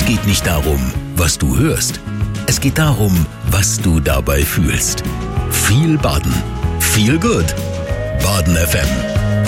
geht nicht darum, was du hörst. Es geht darum, was du dabei fühlst. Viel Baden. Viel Good. Baden FM.